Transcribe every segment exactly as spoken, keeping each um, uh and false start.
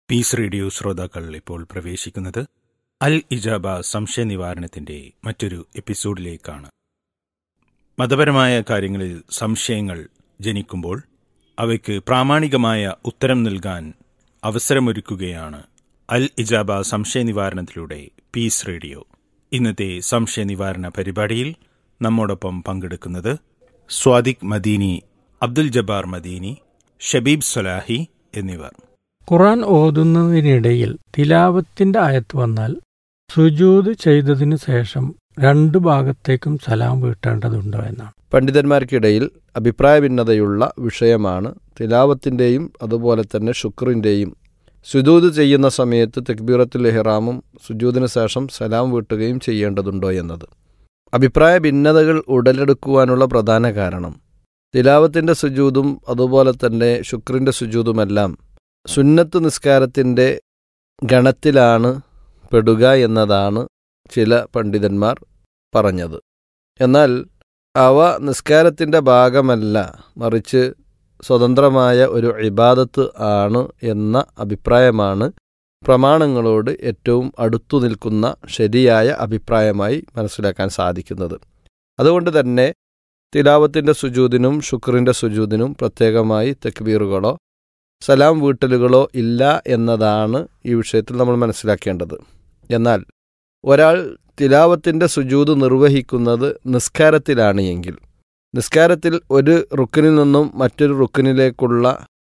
Piece radio ശ്രോതാക്കൾ ഇപ്പോൾ പ്രവേശിക്കുന്നത് അൽ ഇജാബ സംശയ നിവാരണത്തിന്റെ മറ്റൊരു എപ്പിസോഡിലേക്കാണ്. മതപരമായ കാര്യങ്ങളിൽ സംശയങ്ങൾ ജനിക്കുമ്പോൾ അവയ്ക്ക് പ്രാമാണികമായ ഉത്തരം നൽകാൻ അവസരമൊരുക്കുകയാണ് അൽ ഇജാബ സംശയ നിവാരണത്തിലൂടെ പീസ് റേഡിയോ. ഇന്നത്തെ സംശയ നിവാരണ പരിപാടിയിൽ നമ്മോടൊപ്പം പങ്കെടുക്കുന്നത് സ്വാദിഖ് മദീനി, അബ്ദുൽ ജബ്ബാർ മദീനി, ഷബീബ് സലാഹി എന്നിവർ. ഖുർആൻ ഓതുന്നതിനിടയിൽ തിലാവത്തിന്റെ ആയത്ത് വന്നാൽ സുജൂദ് ചെയ്തതിനു ശേഷം രണ്ടു ഭാഗത്തേക്കും സലാം വീട്ടേണ്ടതുണ്ടോ എന്നാണ്. പണ്ഡിതന്മാർക്കിടയിൽ അഭിപ്രായ ഭിന്നതയുള്ള വിഷയമാണ് തിലാവത്തിൻ്റെയും അതുപോലെ തന്നെ ശുക്റിൻ്റെയും സുജൂദ് ചെയ്യുന്ന സമയത്ത് തക്ബീറത്തുൽ ഇഹ്റാമും സുജൂദിന് ശേഷം സലാം വീട്ടുകയും ചെയ്യേണ്ടതുണ്ടോ എന്നത്. അഭിപ്രായ ഭിന്നതകൾ ഉടലെടുക്കുവാനുള്ള പ്രധാന കാരണം തിലാവത്തിൻ്റെ സുജൂദും അതുപോലെ തന്നെ ശുക്റിൻ്റെ സുജൂദുമെല്ലാം സുന്നത്ത് നിസ്കാരത്തിൻ്റെ ഗണത്തിലാണ് പെടുക എന്നതാണ് ചില പണ്ഡിതന്മാർ പറഞ്ഞത്. എന്നാൽ അവ നിസ്കാരത്തിൻ്റെ ഭാഗമല്ല, മറിച്ച് സ്വതന്ത്രമായ ഒരു ഇബാദത്ത് ആണ് എന്ന അഭിപ്രായമാണ് പ്രമാണങ്ങളോട് ഏറ്റവും അടുത്തു നിൽക്കുന്ന ശരിയായ അഭിപ്രായമായി മനസ്സിലാക്കാൻ സാധിക്കുന്നത്. അതുകൊണ്ട് തന്നെ തിലാവത്തിൻ്റെ സുജൂദിനും ശുക്റിൻ്റെ സുജൂദിനും പ്രത്യേകമായി തക്ബീറുകളോ സലാം വീട്ടലുകളോ ഇല്ല എന്നതാണ് ഈ വിഷയത്തിൽ നമ്മൾ മനസ്സിലാക്കേണ്ടത്. എന്നാൽ ഒരാൾ തിലാവത്തിൻ്റെ സുജൂദ് നിർവഹിക്കുന്നത് നിസ്കാരത്തിലാണ് എങ്കിൽ നിസ്കാരത്തിൽ ഒരു റുക്കിനിൽ നിന്നും മറ്റൊരു റുക്കിനിലേക്കുള്ള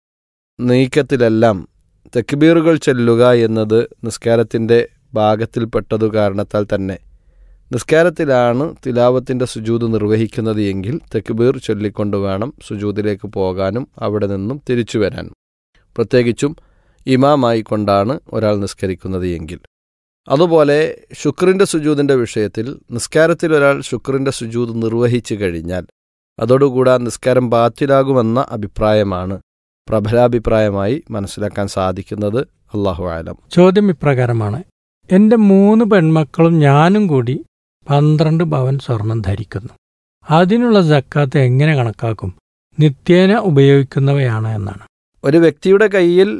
നീക്കത്തിലെല്ലാം തക്ബീറുകൾ ചൊല്ലുക എന്നത് നിസ്കാരത്തിൻ്റെ ഭാഗത്തിൽപ്പെട്ടതു കാരണത്താൽ തന്നെ നിസ്കാരത്തിലാണ് തിലാവത്തിൻ്റെ സുജൂദ് നിർവഹിക്കുന്നത് എങ്കിൽ തക്ബീർ ചൊല്ലിക്കൊണ്ട് വേണം സുജൂദിലേക്ക് പോകാനും അവിടെ നിന്നും തിരിച്ചു വരാനും, പ്രത്യേകിച്ചും ഇമാമായി കൊണ്ടാണ് ഒരാൾ നിസ്കരിക്കുന്നത് എങ്കിൽ. അതുപോലെ ശുക്റിൻ്റെ സുജൂദിൻ്റെ വിഷയത്തിൽ നിസ്കാരത്തിൽ ഒരാൾ ശുക്റിൻ്റെ സുജൂദ് നിർവഹിച്ചു കഴിഞ്ഞാൽ അതോടുകൂടാ നിസ്കാരം ബാത്തിലാകുമെന്ന അഭിപ്രായമാണ് പ്രബലാഭിപ്രായമായി മനസ്സിലാക്കാൻ സാധിക്കുന്നത്. അല്ലാഹു അലം. ചോദ്യം ഇപ്രകാരമാണ്: എൻ്റെ മൂന്ന് പെൺമക്കളും ഞാനും കൂടി പന്ത്രണ്ട് പവൻ സ്വർണം ധരിക്കുന്നു. അതിനുള്ള സക്കാത്ത് എങ്ങനെ കണക്കാക്കും? നിത്യേന ഉപയോഗിക്കുന്നവയാണ് എന്നാണ്. ഒരു വ്യക്തിയുടെ കയ്യിൽ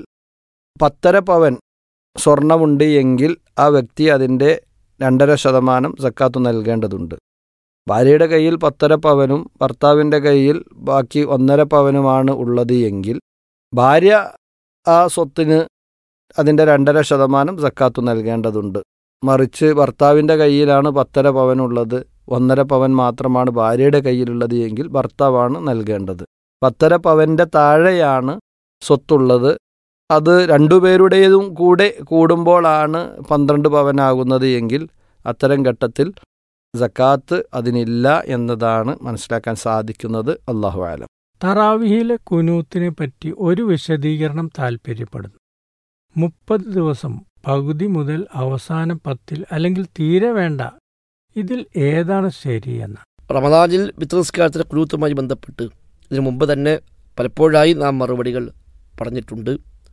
പത്തര പവൻ സ്വർണമുണ്ട് എങ്കിൽ ആ വ്യക്തി അതിൻ്റെ രണ്ടര ശതമാനം സക്കാത്ത് നൽകേണ്ടതുണ്ട്. ഭാര്യയുടെ കയ്യിൽ പത്തര പവനും ഭർത്താവിൻ്റെ കയ്യിൽ ബാക്കി ഒന്നര പവനുമാണ് ഉള്ളത് എങ്കിൽ ഭാര്യ ആ സ്വത്തിന് അതിൻ്റെ രണ്ടര ശതമാനം സക്കാത്ത് നൽകേണ്ടതുണ്ട്. മറിച്ച് ഭർത്താവിൻ്റെ കയ്യിലാണ് പത്തര പവനുള്ളത്, ഒന്നര പവൻ മാത്രമാണ് ഭാര്യയുടെ കയ്യിലുള്ളത് എങ്കിൽ ഭർത്താവാണ് നൽകേണ്ടത്. പത്തര പവൻ്റെ താഴെയാണ് സ്വത്തുള്ളത്, അത് രണ്ടുപേരുടേതും കൂടെ കൂടുമ്പോഴാണ് പന്ത്രണ്ട് പവനാകുന്നത് എങ്കിൽ അത്തരം ഘട്ടത്തിൽ സക്കാത്ത് അതിനില്ല എന്നതാണ് മനസ്സിലാക്കാൻ സാധിക്കുന്നത്. അല്ലാഹു അലം. തറാവിഹിലെ കുനൂത്തിനെ പറ്റി ഒരു വിശദീകരണം താൽപ്പര്യപ്പെടുന്നു. മുപ്പത് ദിവസം പകുതി മുതൽ അവസാന പത്തിൽ അല്ലെങ്കിൽ തീരെ വേണ്ട, ഇതിൽ ഏതാണ് ശരിയെന്ന്. റമദാനിൽ വിത്ർ നിസ്കാരത്തിൻ്റെ കുനൂത്തുമായി ബന്ധപ്പെട്ട് ഇതിനു മുമ്പ് തന്നെ പലപ്പോഴായി നാം മറുപടികൾ പറഞ്ഞിട്ടുണ്ട്.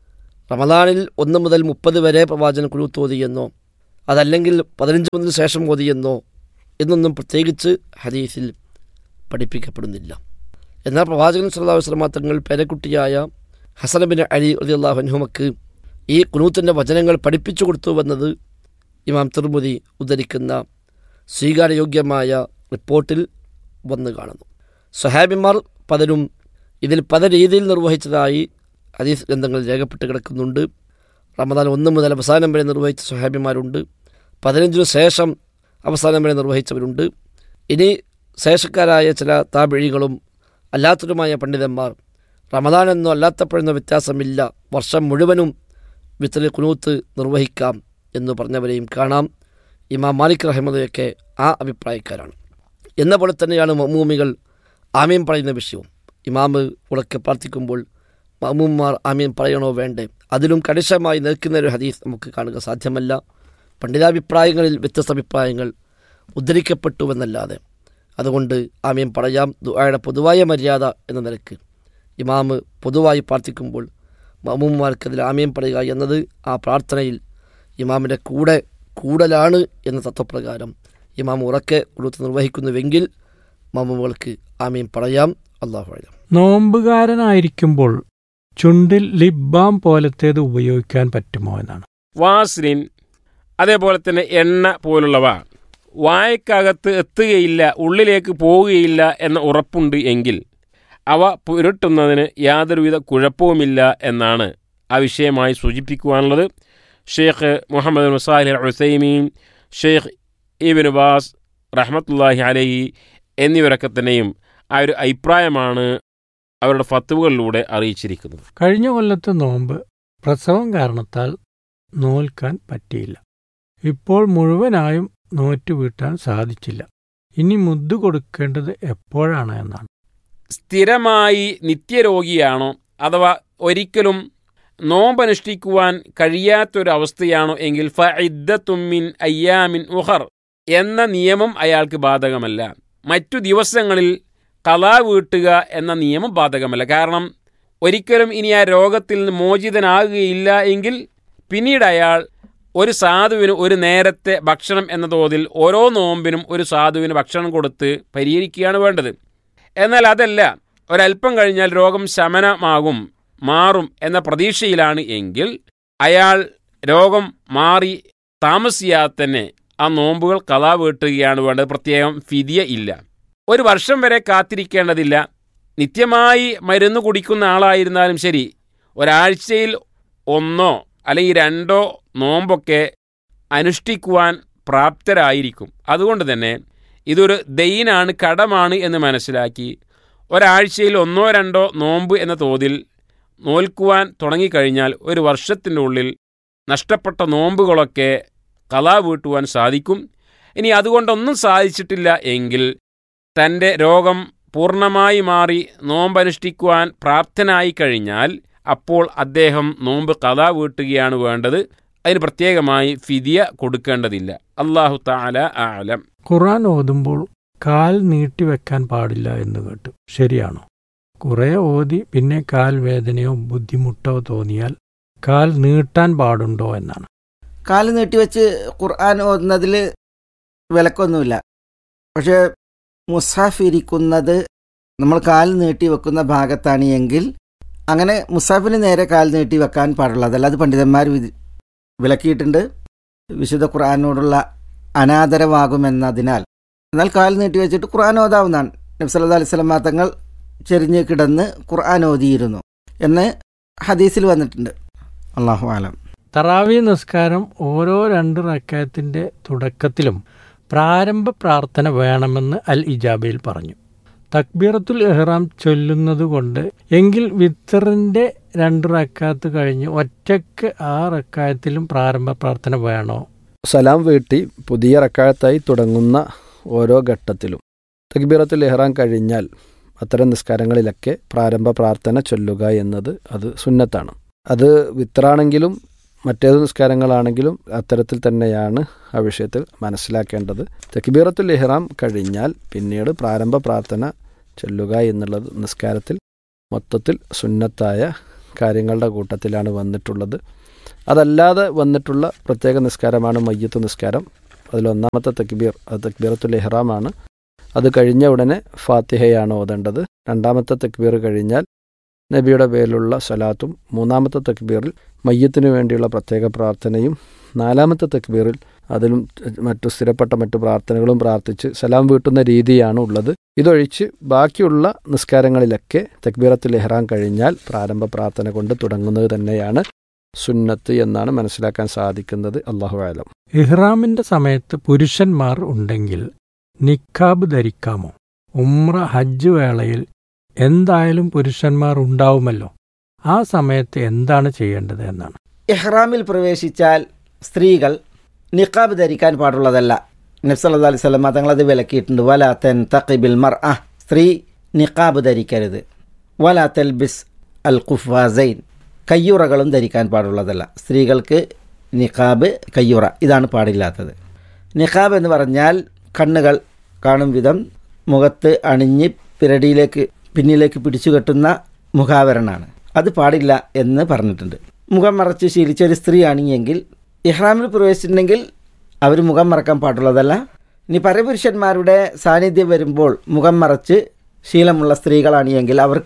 റമദാനിൽ ഒന്ന് മുതൽ മുപ്പത് വരെ പ്രവാചകൻ കുനൂത്ത് ഓതിയെന്നോ അതല്ലെങ്കിൽ പതിനഞ്ച് മുതൽ ശേഷം ഓതിയെന്നോ എന്നൊന്നും പ്രത്യേകിച്ച് ഹദീസിൽ പഠിപ്പിക്കപ്പെടുന്നില്ല. എന്നാൽ പ്രവാചകൻ സല്ലല്ലാഹു അലൈഹി വസല്ലം തങ്ങൾ പേരക്കുട്ടിയായ ഹസൻ ബിൻ അലി റളിയല്ലാഹു അൻഹുമക്ക് ഈ കുനൂത്തിൻ്റെ വചനങ്ങൾ പഠിപ്പിച്ചു കൊടുത്തുവെന്നത് ഇമാം തിർമിദി ഉദ്ധരിക്കുന്ന സ്വീകാര്യയോഗ്യമായ റിപ്പോർട്ടിൽ വന്നു കാണുന്നു. സ്വഹാബിമാർ പലരും ഇതിൽ പല രീതിയിൽ നിർവഹിച്ചതായി ഹദീസ് ഗ്രന്ഥങ്ങളിൽ രേഖപ്പെട്ട് കിടക്കുന്നുണ്ട്. റമദാൻ ഒന്ന് മുതൽ അവസാനം വരെ നിർവഹിച്ച സ്വഹാബിമാരുണ്ട്, പതിനഞ്ചിനു ശേഷം അവസാനം വരെ നിർവഹിച്ചവരുണ്ട്. ഇനി ശേഷക്കാരായ ചില താബിഈകളും അല്ലാത്തവരുമായ പണ്ഡിതന്മാർ റമദാൻ എന്നോ അല്ലാത്തപ്പോഴെന്നോ വ്യത്യാസമില്ല, വർഷം മുഴുവനും വിത്റിൽ കുനൂത്ത് നിർവഹിക്കാം എന്ന് പറഞ്ഞവരെയും കാണാം. ഇമാം മാലിക് റഹിമഹുള്ളയൊക്കെ ആ അഭിപ്രായക്കാരാണ്. എന്ന പോലെ തന്നെയാണ് മഅ്മൂമികൾ ആമീൻ പറയുന്ന വിഷയവും. ഇമാമ് ഉറക്കെ പ്രാർത്ഥിക്കുമ്പോൾ മഅ്മൂമാർ ആമീൻ പറയണോ വേണ്ടേ, അതിലും കണിശമായി നിൽക്കുന്ന ഒരു ഹദീസ് നമുക്ക് കാണുക സാധ്യമല്ല. പണ്ഡിതാഭിപ്രായങ്ങളിൽ വ്യത്യസ്ത അഭിപ്രായങ്ങൾ ഉദ്ധരിക്കപ്പെട്ടുവെന്നല്ലാതെ അതുകൊണ്ട് ആമീൻ പറയാം. ദുആയുടെ പൊതുവായ മര്യാദ എന്ന നിലക്ക് ഇമാമ് പൊതുവായി പ്രാർത്ഥിക്കുമ്പോൾ മഅ്മൂമാർക്കതിൽ ആമീൻ പറയുക എന്നത് ആ പ്രാർത്ഥനയിൽ ഇമാമിൻ്റെ കൂടെ കൂടലാണ് എന്ന തത്വപ്രകാരം ഇമാം ഉറക്കെ കുനൂത്ത് നിർവഹിക്കുന്നുവെങ്കിൽ മഅ്മൂമുകൾക്ക് ആമീൻ പറയാം. അല്ലാഹു അഅലം. നോമ്പുകാരനായിരിക്കുമ്പോൾ ചുണ്ടിൽ ലിപ് ബാം പോലത്തേത് ഉപയോഗിക്കാൻ പറ്റുമോ എന്നാണ്. വാസ്ലിൻ അതേപോലെ തന്നെ എണ്ണ പോലുള്ളവ വായക്കകത്ത് എത്തുകയില്ല, ഉള്ളിലേക്ക് പോവുകയില്ല എന്ന ഉറപ്പുണ്ട് എങ്കിൽ അവ പുരട്ടുന്നതിന് യാതൊരുവിധ കുഴപ്പവുമില്ല എന്നാണ് ആ വിഷയമായി സൂചിപ്പിക്കുവാനുള്ളത്. ഷെയ്ഖ് മുഹമ്മദ് ബിൻ സാലിഹ് അൽ ഉസൈമീൻ, ഷെയ്ഖ് ഇബ്നു ബാസ് റഹ്മത്തുള്ളാഹി അലൈഹി എന്നിവരൊക്കെ തന്നെയും ആ ഒരു അഭിപ്രായമാണ് അവരുടെ ഫത്വകളിലൂടെ അറിയിച്ചിരിക്കുന്നത്. കഴിഞ്ഞ കൊല്ലത്തെ നോമ്പ് പ്രസവം കാരണത്താൽ നോൽക്കാൻ പറ്റിയില്ല. ഇപ്പോൾ മുഴുവനായും നോറ്റ് വീട്ടാൻ സാധിച്ചില്ല. ഇനി മുദ്ദു കൊടുക്കേണ്ടത് എപ്പോഴാണ് എന്നാണ്. സ്ഥിരമായി നിത്യരോഗിയാണോ അഥവാ ഒരിക്കലും നോമ്പനുഷ്ഠിക്കുവാൻ കഴിയാത്തൊരവസ്ഥയാണോ എങ്കിൽ ഫഇദ്ദത്തും മിൻ അയ്യാമിൻ ഉഖർ എന്ന നിയമം അയാൾക്ക് ബാധകമല്ല. മറ്റു ദിവസങ്ങളിൽ ഖളാ വീട്ടുക എന്ന നിയമം ബാധകമല്ല. കാരണം ഒരിക്കലും ഇനി ആ രോഗത്തിൽ നിന്ന് മോചിതനാകുകയില്ല എങ്കിൽ പിന്നീട് അയാൾ ഒരു സാധുവിന് ഒരു നേരത്തെ ഭക്ഷണം എന്ന തോതിൽ ഓരോ നോമ്പിനും ഒരു സാധുവിന് ഭക്ഷണം കൊടുത്ത് പരിഹരിക്കുകയാണ് വേണ്ടത്. എന്നാൽ അതല്ല, ഒരല്പം കഴിഞ്ഞാൽ രോഗം ശമനമാകും, മാറും എന്ന പ്രതീക്ഷയിലാണ് എങ്കിൽ അയാൾ രോഗം മാറി താമസിയാതെ തന്നെ ആ നോമ്പുകൾ ഖളാ വീട്ടുകയാണ് വേണ്ടത്. പ്രത്യേകം ഫിദിയ ഇല്ല. ഒരു വർഷം വരെ കാത്തിരിക്കേണ്ടതില്ല. നിത്യമായി മരുന്ന് കുടിക്കുന്ന ആളായിരുന്നാലും ശരി, ഒരാഴ്ചയിൽ ഒന്നോ അല്ലെങ്കിൽ രണ്ടോ നോമ്പൊക്കെ അനുഷ്ഠിക്കുവാൻ പ്രാപ്തരായിരിക്കും. അതുകൊണ്ട് തന്നെ ഇതൊരു ദൈനാണ്, കടമാണ് എന്ന് മനസ്സിലാക്കി ഒരാഴ്ചയിൽ ഒന്നോ രണ്ടോ നോമ്പ് എന്ന തോതിൽ നോൽക്കുവാൻ തുടങ്ങിക്കഴിഞ്ഞാൽ ഒരു വർഷത്തിൻ്റെ ഉള്ളിൽ നഷ്ടപ്പെട്ട നോമ്പുകളൊക്കെ ഖളാ വീട്ടുവാൻ സാധിക്കും. ഇനി അതുകൊണ്ടൊന്നും സാധിച്ചിട്ടില്ല എങ്കിൽ തൻ്റെ രോഗം പൂർണ്ണമായി മാറി നോമ്പനുഷ്ഠിക്കുവാൻ പ്രാപ്തനായി കഴിഞ്ഞാൽ അപ്പോൾ അദ്ദേഹം നോമ്പ് ഖളാ വീട്ടുകയാണ് വേണ്ടത്. അതിന് പ്രത്യേകമായി ഫിദിയ കൊടുക്കേണ്ടതില്ല. അല്ലാഹു തആല അഅലം. ഖുർആൻ ഓതുമ്പോൾ കാൽ നീട്ടിവെക്കാൻ പാടില്ല എന്ന് കേട്ടു, ശരിയാണോ? കുറേ ഓതി പിന്നെ കാൽ വേദനയോ ബുദ്ധിമുട്ടോ തോന്നിയാൽ കാൽ നീട്ടാൻ പാടുണ്ടോ എന്നാണ്. കാല് നീട്ടിവെച്ച് ഖുർആൻ ഓതുന്നതിൽ വിലക്കൊന്നുമില്ല. പക്ഷേ മുസാഫ് ഇരിക്കുന്നത് നമ്മൾ കാൽ നീട്ടി വെക്കുന്ന ഭാഗത്താണ് എങ്കിൽ അങ്ങനെ മുസാഫിന് നേരെ കാൽ നീട്ടി വെക്കാൻ പാടുള്ളതല്ല. അത് പണ്ഡിതന്മാർ വിധി വിലക്കിയിട്ടുണ്ട്, വിശുദ്ധ ഖുർആനോടുള്ള അനാദരവാകുമെന്നതിനാൽ. എന്നാൽ കാൽ നീട്ടി വെച്ചിട്ട് ഖുർആൻ ഓതാവുന്നതാണ്. നബി സല്ലല്ലാഹു അലൈഹി വസല്ലം തങ്ങൾ ചെരിഞ്ഞ് കിടന്ന് ഖുർആൻ ഓതിയിരുന്നു എന്ന് ഹദീസിൽ വന്നിട്ടുണ്ട്. അല്ലാഹു അലം. തറാവീ നിസ്കാരം ഓരോ രണ്ട് റക്അത്തിന്റെ തുടക്കത്തിലും പ്രാരംഭ പ്രാർത്ഥന വേണമെന്ന് അൽ ഇജാബയിൽ പറഞ്ഞു. തക്ബീറത്തുൽ ഇഹ്റാം ചൊല്ലുന്നതുകൊണ്ട് എങ്കിൽ വിത്തറിന്റെ രണ്ട് റക്അത്ത് കഴിഞ്ഞ് ഒറ്റയ്ക്ക് ആ റക്അത്തിലും പ്രാരംഭ പ്രാർത്ഥന വേണോ? സലാം വീട്ടി പുതിയ റക്അത്തായി തുടങ്ങുന്ന ഓരോ ഘട്ടത്തിലും തക്ബീറത്തുൽ ഇഹ്റാം കഴിഞ്ഞാൽ അത്തരം നിസ്കാരങ്ങളിലൊക്കെ പ്രാരംഭ പ്രാർത്ഥന ചൊല്ലുക എന്നത് അത് സുന്നത്താണ്. അത് വിത്രാണെങ്കിലും മറ്റേത് നിസ്കാരങ്ങളാണെങ്കിലും അത്തരത്തിൽ തന്നെയാണ് ആ വിഷയത്തിൽ മനസ്സിലാക്കേണ്ടത്. തക്ബീറത്തുൽ ഇഹ്റാം കഴിഞ്ഞാൽ പിന്നീട് പ്രാരംഭ പ്രാർത്ഥന ചൊല്ലുക എന്നുള്ളത് നിസ്കാരത്തിൽ മൊത്തത്തിൽ സുന്നത്തായ കാര്യങ്ങളുടെ കൂട്ടത്തിലാണ് വന്നിട്ടുള്ളത്. അതല്ലാതെ വന്നിട്ടുള്ള പ്രത്യേക നിസ്കാരമാണ് മയ്യിത്ത് നിസ്കാരം. അതിലൊന്നാമത്തെ തക്ബീർ അത് തക്ബീറത്തുൽ ഇഹ്റാമാണ്. അത് കഴിഞ്ഞ ഉടനെ ഫാത്തിഹയാണ് ഓതേണ്ടത്. രണ്ടാമത്തെ തക്ബീർ കഴിഞ്ഞാൽ നബിയുടെ പേരിലുള്ള സ്വലാത്തും, മൂന്നാമത്തെ തക്ബീറിൽ മയ്യത്തിനു വേണ്ടിയുള്ള പ്രത്യേക പ്രാർത്ഥനയും, നാലാമത്തെ തക്ബീറിൽ അതിലും മറ്റു സ്ഥിരപ്പെട്ട മറ്റു പ്രാർത്ഥനകളും പ്രാർത്ഥിച്ച് സലാം വീട്ടുന്ന രീതിയാണ് ഉള്ളത്. ഇതൊഴിച്ച് ബാക്കിയുള്ള നിസ്കാരങ്ങളിലൊക്കെ തക്ബീറത്തുൽ ഇഹ്റാം കഴിഞ്ഞാൽ പ്രാരംഭ പ്രാർത്ഥന കൊണ്ട് തുടങ്ങുന്നത് തന്നെയാണ് സുന്നത്ത് എന്നാണ് മനസ്സിലാക്കാൻ സാധിക്കുന്നത്. അല്ലാഹു അലം. ഇഹ്റാമിന്റെ സമയത്ത് പുരുഷന്മാർ ഉണ്ടെങ്കിൽ നിക്കാബ് ധരിക്കാമോ? ഉംറ ഹജ്ജ് വേളയിൽ എന്തായാലും പുരുഷന്മാർ ഉണ്ടാവുമല്ലോ, ആ സമയത്ത് എന്താണ് ചെയ്യേണ്ടത് എന്നാണ്. ഇഹ്റാമിൽ പ്രവേശിച്ചാൽ സ്ത്രീകൾ നിഖാബ് ധരിക്കാൻ പാടുള്ളതല്ല. നബി സല്ലല്ലാഹു അലൈഹി വസല്ലം തങ്ങളത് വിലക്കിയിട്ടുണ്ട്. വലാ തൻതഖിബിൽ മർഅ, സ്ത്രീ നിഖാബ് ധരിക്കരുത്. വലാ തൽബിസ് അൽ ഖുഫാസൈൻ, കയ്യുറകളും ധരിക്കാൻ പാടുള്ളതല്ല. സ്ത്രീകൾക്ക് നിഖാബ്, കയ്യുറ ഇതാണ് പാടില്ലാത്തത്. നിഖാബ് എന്ന് പറഞ്ഞാൽ കണ്ണുകൾ കാണും വിധം മുഖത്ത് അണിഞ്ഞ് പിരടിയിലേക്ക് പിന്നിലേക്ക് പിടിച്ചു കെട്ടുന്ന മുഖാവരണമാണ്. അത് പാടില്ല എന്ന് പറഞ്ഞിട്ടുണ്ട്. മുഖം മറച്ച് ശീലിച്ച ഒരു സ്ത്രീ ആണെങ്കിൽ ഇഹ്റാമിൽ പ്രവേശിച്ചിട്ടുണ്ടെങ്കിൽ അവർ മുഖം മറക്കാൻ പാടുള്ളതല്ല. ഇനി പരപുരുഷന്മാരുടെ സാന്നിധ്യം വരുമ്പോൾ മുഖം മറച്ച് ശീലമുള്ള സ്ത്രീകളാണെങ്കിൽ അവർക്ക്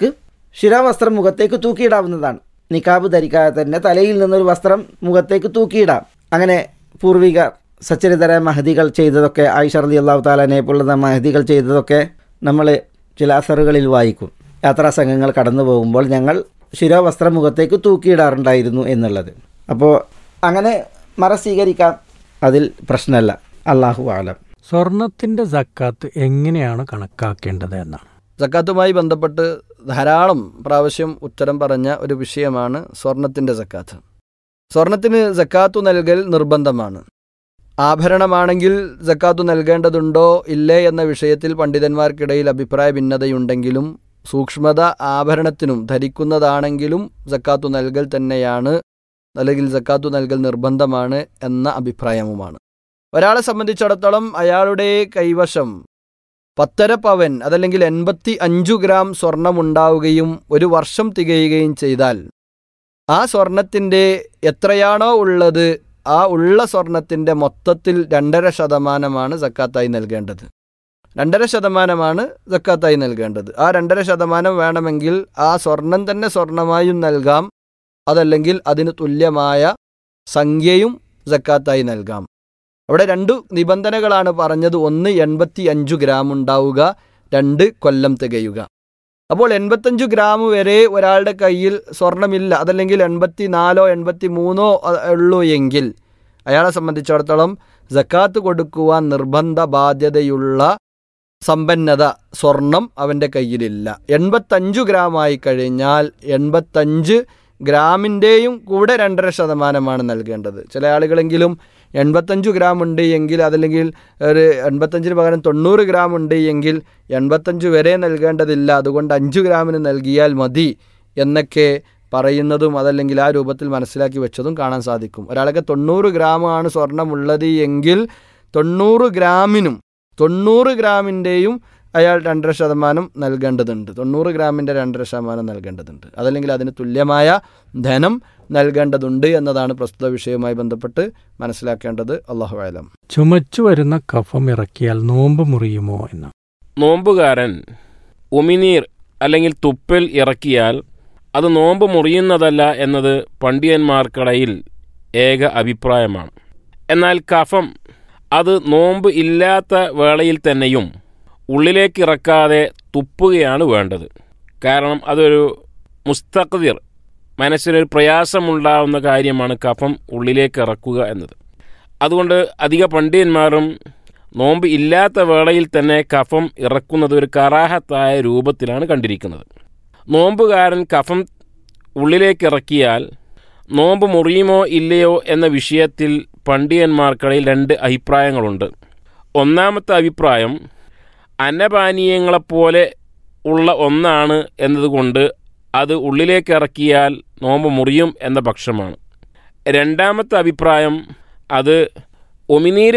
ശിരാവസ്ത്രം മുഖത്തേക്ക് തൂക്കിയിടാവുന്നതാണ്. നിക്കാബ് ധരിക്കാതെ തന്നെ തലയിൽ നിന്നൊരു വസ്ത്രം മുഖത്തേക്ക് തൂക്കിയിടാം. അങ്ങനെ പൂർവിക സച്ചരിതര മഹദികൾ ചെയ്തതൊക്കെ, ആയിഷ റളിയല്ലാഹു തആലയെ പോലുള്ള മഹദികൾ ചെയ്തതൊക്കെ നമ്മൾ ചില അസറുകളിൽ വായിക്കും. യാത്രാ സംഘങ്ങൾ കടന്നു പോകുമ്പോൾ ഞങ്ങൾ ശിരോവസ്ത്രം മുഖത്തേക്ക് തൂക്കിയിടാറുണ്ടായിരുന്നു എന്നുള്ളത്. അപ്പോൾ അങ്ങനെ മറ സ്വീകരിക്കാം, അതിൽ പ്രശ്നമല്ല. അല്ലാഹു അഅലം. സ്വർണത്തിന്റെ സക്കാത്ത് എങ്ങനെയാണ് കണക്കാക്കേണ്ടത് എന്നാണ്. സക്കാത്തുമായി ബന്ധപ്പെട്ട് ധാരാളം പ്രാവശ്യം ഉത്തരം പറഞ്ഞ ഒരു വിഷയമാണ് സ്വർണത്തിൻ്റെ സക്കാത്ത്. സ്വർണത്തിന് സക്കാത്തു നൽകൽ നിർബന്ധമാണ്. ആഭരണമാണെങ്കിൽ സക്കാത്തു നൽകേണ്ടതുണ്ടോ ഇല്ലേ എന്ന വിഷയത്തിൽ പണ്ഡിതന്മാർക്കിടയിൽ അഭിപ്രായ ഭിന്നതയുണ്ടെങ്കിലും സൂക്ഷ്മത ആഭരണത്തിനും ധരിക്കുന്നതാണെങ്കിലും സക്കാത്തു നൽകൽ തന്നെയാണ്, അല്ലെങ്കിൽ സക്കാത്തു നൽകൽ നിർബന്ധമാണ് എന്ന അഭിപ്രായവുമാണ്. ഒരാളെ സംബന്ധിച്ചിടത്തോളം അയാളുടെ കൈവശം പത്തര പവൻ അതല്ലെങ്കിൽ എൺപത്തി അഞ്ചു ഗ്രാം സ്വർണമുണ്ടാവുകയും ഒരു വർഷം തികയുകയും ചെയ്താൽ ആ സ്വർണത്തിൻ്റെ എത്രയാണോ ഉള്ളത് ആ ഉള്ള സ്വർണത്തിൻ്റെ മൊത്തത്തിൽ രണ്ടര ശതമാനമാണ് സക്കാത്തായി നൽകേണ്ടത്. രണ്ടര ശതമാനമാണ് സക്കാത്തായി നൽകേണ്ടത്. ആ രണ്ടര ശതമാനം വേണമെങ്കിൽ ആ സ്വർണം തന്നെ സ്വർണമായും നൽകാം, അതല്ലെങ്കിൽ അതിന് തുല്യമായ സംഖ്യയും സക്കാത്തായി നൽകാം. അവിടെ രണ്ടു നിബന്ധനകളാണ് പറഞ്ഞത്. ഒന്ന് എൺപത്തി അഞ്ചു ഗ്രാം ഉണ്ടാവുക, രണ്ട് കൊല്ലം തികയുക. അപ്പോൾ എൺപത്തഞ്ചു ഗ്രാം വരെ ഒരാളുടെ കയ്യിൽ സ്വർണമില്ല, അതല്ലെങ്കിൽ എൺപത്തി നാലോ എൺപത്തി മൂന്നോ ഉള്ളൂ എങ്കിൽ അയാളെ സംബന്ധിച്ചിടത്തോളം സക്കാത്ത് കൊടുക്കുവാൻ നിർബന്ധ ബാധ്യതയുള്ള സമ്പന്നത സ്വർണം അവൻ്റെ കയ്യിലില്ല. എൺപത്തഞ്ചു ഗ്രാമായി കഴിഞ്ഞാൽ എൺപത്തഞ്ച് ഗ്രാമിൻ്റെയും കൂടെ രണ്ടര ശതമാനമാണ് നൽകേണ്ടത്. ചില ആളുകളെങ്കിലും എൺപത്തഞ്ചു ഗ്രാം ഉണ്ട് എങ്കിൽ, അതല്ലെങ്കിൽ ഒരു എൺപത്തഞ്ചിന് പകരം തൊണ്ണൂറ് ഗ്രാം ഉണ്ട് എങ്കിൽ എൺപത്തഞ്ച് വരെ നൽകേണ്ടതില്ല, അതുകൊണ്ട് അഞ്ച് ഗ്രാമിന് നൽകിയാൽ മതി എന്നൊക്കെ പറയുന്നതും അതല്ലെങ്കിൽ ആ രൂപത്തിൽ മനസ്സിലാക്കി വെച്ചതും കാണാൻ സാധിക്കും. ഒരാൾക്ക് തൊണ്ണൂറ് ഗ്രാമാണ് സ്വർണ്ണമുള്ളത് എങ്കിൽ തൊണ്ണൂറ് ഗ്രാമിനും തൊണ്ണൂറ് ഗ്രാമിൻ്റെയും അയാൾ രണ്ടര ശതമാനം നൽകേണ്ടതുണ്ട്. തൊണ്ണൂറ് ഗ്രാമിൻ്റെ രണ്ടര ശതമാനം നൽകേണ്ടതുണ്ട്, അതല്ലെങ്കിൽ അതിന് തുല്യമായ ധനം നൽകേണ്ടതുണ്ട് എന്നതാണ് പ്രസ്തുത വിഷയവുമായി ബന്ധപ്പെട്ട് മനസ്സിലാക്കേണ്ടത്. അല്ലാഹു അഅലം. ചുമച്ചു വരുന്ന കഫം ഇറക്കിയാൽ നോമ്പ് മുറിയുമോ എന്ന്. നോമ്പുകാരൻ ഉമിനീർ അല്ലെങ്കിൽ തുപ്പൽ ഇറക്കിയാൽ അത് നോമ്പ് മുറിയുന്നതല്ല എന്നത് പണ്ഡിതന്മാർക്കിടയിൽ ഏക അഭിപ്രായമാണ്. എന്നാൽ കഫം അത് നോമ്പ് ഇല്ലാത്ത വേളയിൽ തന്നെയും ഉള്ളിലേക്ക് ഇറക്കാതെ തുപ്പുകയാണ് വേണ്ടത്. കാരണം അതൊരു മുസ്തഖ്ദിർ, മനസ്സിനൊരു പ്രയാസമുണ്ടാവുന്ന കാര്യമാണ് കഫം ഉള്ളിലേക്ക് ഇറക്കുക എന്നത്. അതുകൊണ്ട് അധിക പണ്ഡിതന്മാരും നോമ്പ് ഇല്ലാത്ത വേളയിൽ തന്നെ കഫം ഇറക്കുന്നത് ഒരു കറാഹത്തായ രൂപത്തിലാണ് കണ്ടിരിക്കുന്നത്. നോമ്പുകാരൻ കഫം ഉള്ളിലേക്ക് ഇറക്കിയാൽ നോമ്പ് മുറിയുമോ ഇല്ലയോ എന്ന വിഷയത്തിൽ പണ്ഡിതന്മാർക്കിടയിൽ രണ്ട് അഭിപ്രായങ്ങളുണ്ട്. ഒന്നാമത്തെ അഭിപ്രായം അന്നപാനീയങ്ങളെപ്പോലെ ഉള്ള ഒന്നാണ് എന്നതുകൊണ്ട് അത് ഉള്ളിലേക്ക് ഇറക്കിയാൽ നോമ്പ് മുറിയും എന്ന പക്ഷമാണ്. രണ്ടാമത്തെ അഭിപ്രായം അത് ഉമിനീര്